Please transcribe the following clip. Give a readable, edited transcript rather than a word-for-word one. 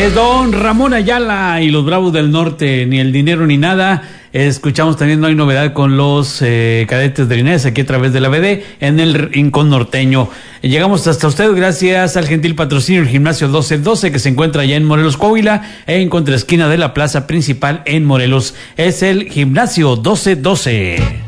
Es don Ramón Ayala y los Bravos del Norte, ni el dinero ni nada. Escuchamos también No hay novedad con los cadetes de Linares aquí a través de la BD en el Rincón Norteño. Llegamos hasta usted gracias al gentil patrocinio del Gimnasio 1212 que se encuentra allá en Morelos, Coahuila, en contraesquina de la plaza principal en Morelos. Es el Gimnasio 1212.